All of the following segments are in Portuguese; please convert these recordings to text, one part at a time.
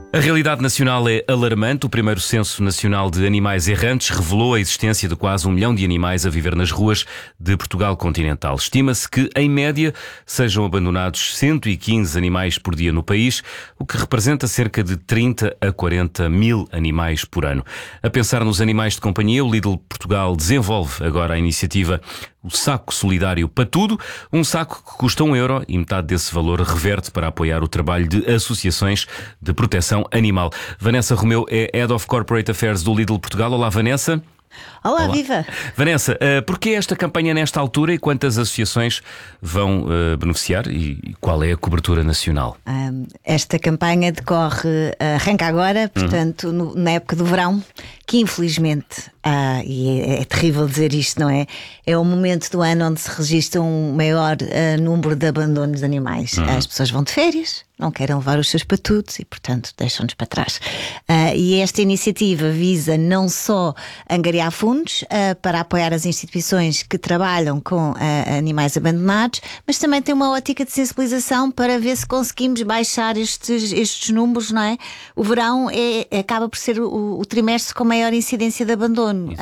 A realidade nacional é alarmante. O primeiro censo nacional de animais errantes revelou a existência de quase 1 milhão de animais a viver nas ruas de Portugal continental. Estima-se que, em média, sejam abandonados 115 animais por dia no país, o que representa cerca de 30 a 40 mil animais por ano. A pensar nos animais de companhia, o Lidl Portugal desenvolve agora a iniciativa O Saco Solidário para Tudo, um saco que custa €1 e metade desse valor reverte para apoiar o trabalho de associações de proteção animal. Vanessa Romeu é Head of Corporate Affairs do Lidl Portugal. Olá, Vanessa. Olá, viva! Vanessa, porquê esta campanha nesta altura e quantas associações vão beneficiar e qual é a cobertura nacional? Esta campanha arranca agora, portanto, na época do verão, que infelizmente, e é terrível dizer isto, não é? É o momento do ano onde se registra um maior número de abandonos de animais. As pessoas vão de férias, não querem levar os seus patudos e, portanto, deixam-nos para trás. E esta iniciativa visa não só angariar fundos para apoiar as instituições que trabalham com animais abandonados, mas também tem uma ótica de sensibilização para ver se conseguimos baixar estes números, não é? O verão acaba por ser o trimestre com maior incidência de abandono.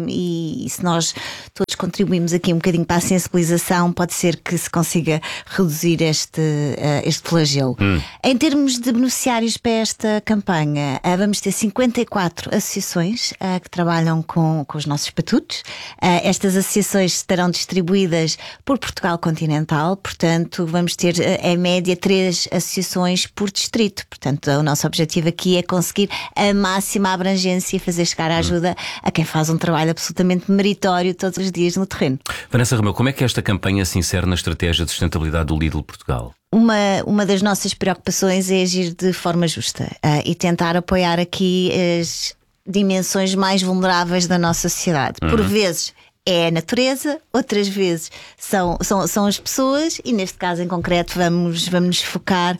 E se nós todos contribuímos aqui um bocadinho para a sensibilização, pode ser que se consiga reduzir este flagelo. Em termos de beneficiários para esta campanha, vamos ter 54 associações que trabalham com os nossos patudos. Estas associações estarão distribuídas por Portugal continental, portanto vamos ter em média 3 associações por distrito. Portanto, o nosso objetivo aqui é conseguir a máxima abrangência e fazer chegar a ajuda a quem faz um trabalho absolutamente meritório todos os dias no terreno. Vanessa Romeu, como é que esta campanha se insere na estratégia de sustentabilidade do Lidl Portugal? Uma das nossas preocupações é agir de forma justa e tentar apoiar aqui as dimensões mais vulneráveis da nossa sociedade. Por vezes é a natureza, outras vezes são as pessoas e neste caso em concreto vamos nos focar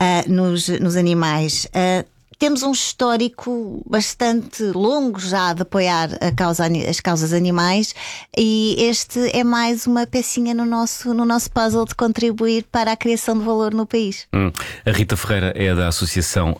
nos animais. Temos um histórico bastante longo já de apoiar as causas animais e este é mais uma pecinha no nosso puzzle de contribuir para a criação de valor no país. A Rita Ferreira é da Associação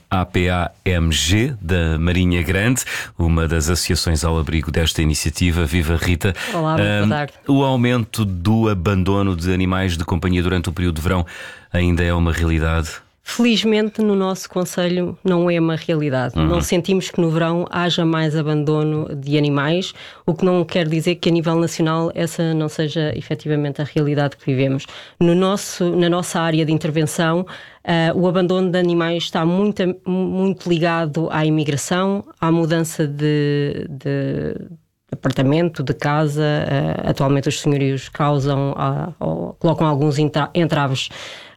APAMG da Marinha Grande, uma das associações ao abrigo desta iniciativa. Viva, Rita! Olá, boa tarde. O aumento do abandono de animais de companhia durante o período de verão ainda é uma realidade? Felizmente no nosso concelho não é uma realidade. Não sentimos que no verão haja mais abandono de animais, o que não quer dizer que a nível nacional essa não seja efetivamente a realidade que vivemos. Na nossa área de intervenção, o abandono de animais está muito ligado à imigração, à mudança de apartamento, de casa. Atualmente os senhorios colocam alguns entraves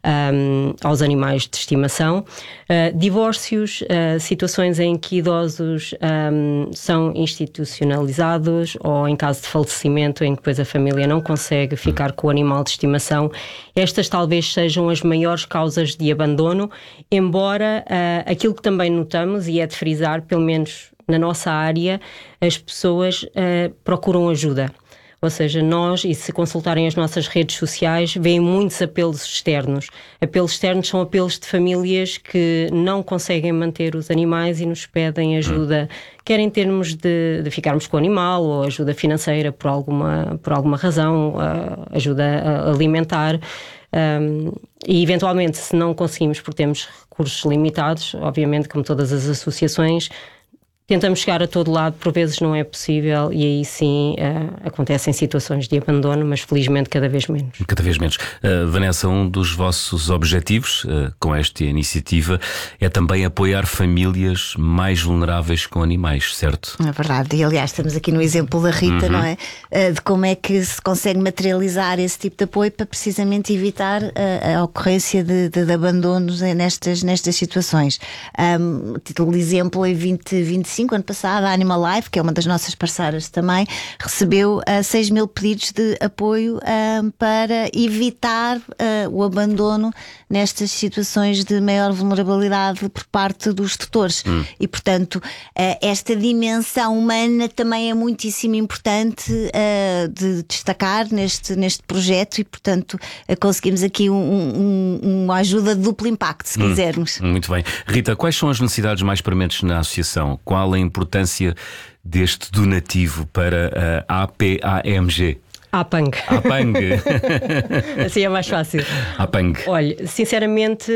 aos animais de estimação, divórcios, situações em que idosos são institucionalizados ou em caso de falecimento em que depois a família não consegue ficar com o animal de estimação. Estas talvez sejam as maiores causas de abandono, embora aquilo que também notamos, e é de frisar, pelo menos na nossa área, as pessoas procuram ajuda. Ou seja, e se consultarem as nossas redes sociais, veem muitos apelos externos. Apelos externos são apelos de famílias que não conseguem manter os animais e nos pedem ajuda, quer em termos de ficarmos com o animal, ou ajuda financeira por alguma razão, ajuda alimentar. E eventualmente, se não conseguimos, porque temos recursos limitados, obviamente, como todas as associações, tentamos chegar a todo lado, por vezes não é possível e aí sim acontecem situações de abandono, mas felizmente cada vez menos. Cada vez menos. Vanessa, um dos vossos objetivos com esta iniciativa é também apoiar famílias mais vulneráveis com animais, certo? É verdade, e aliás estamos aqui no exemplo da Rita, não é? De como é que se consegue materializar esse tipo de apoio para precisamente evitar a ocorrência de abandonos nestas situações. Título de exemplo, em 2025, ano passado, a Animal Life, que é uma das nossas parceiras também, recebeu 6.000 pedidos de apoio para evitar o abandono nestas situações de maior vulnerabilidade por parte dos tutores. E, portanto, esta dimensão humana também é muitíssimo importante de destacar neste projeto e, portanto, conseguimos aqui uma ajuda de duplo impacto, se quisermos. Muito bem. Rita, quais são as necessidades mais prementes na associação? Qual a importância deste donativo para a APAMG? APANG. Assim é mais fácil. APANG. Olha, sinceramente,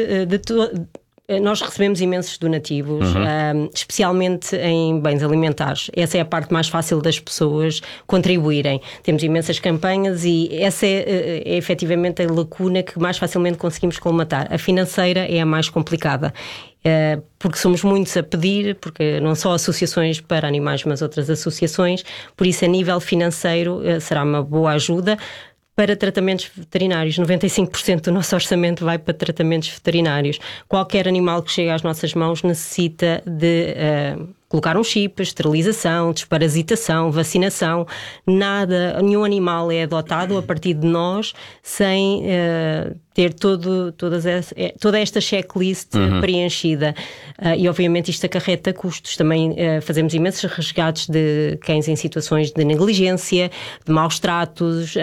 nós recebemos imensos donativos, especialmente em bens alimentares. Essa é a parte mais fácil das pessoas contribuírem. Temos imensas campanhas e essa é efetivamente a lacuna que mais facilmente conseguimos colmatar. A financeira é a mais complicada. Porque somos muitos a pedir, porque não só associações para animais, mas outras associações, por isso a nível financeiro será uma boa ajuda. Para tratamentos veterinários, 95% do nosso orçamento vai para tratamentos veterinários. Qualquer animal que chega às nossas mãos necessita de colocar um chip, esterilização, desparasitação, vacinação. Nenhum animal é adotado a partir de nós sem ter toda esta checklist preenchida. E obviamente isto acarreta custos. Também fazemos imensos resgates de cães em situações de negligência, de maus tratos,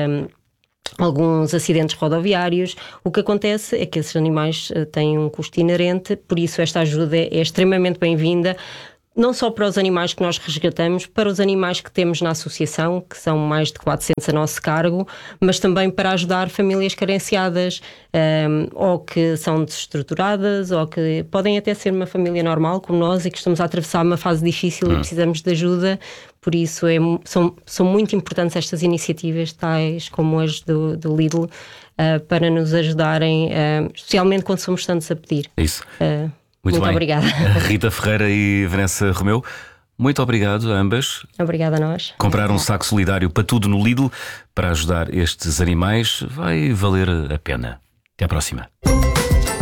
alguns acidentes rodoviários. O que acontece é que esses animais têm um custo inerente, por isso esta ajuda é extremamente bem-vinda, não só para os animais que nós resgatamos, para os animais que temos na associação, que são mais de 400 a nosso cargo, mas também para ajudar famílias carenciadas, ou que são desestruturadas, ou que podem até ser uma família normal como nós e que estamos a atravessar uma fase difícil e precisamos de ajuda. Por isso são muito importantes estas iniciativas, tais como as do Lidl, para nos ajudarem, especialmente quando somos tantos a pedir. Isso. Muito obrigada. Rita Ferreira e Vanessa Romeu, muito obrigado a ambas. Obrigada a nós. Comprar um saco solidário para tudo no Lidl para ajudar estes animais vai valer a pena. Até à próxima.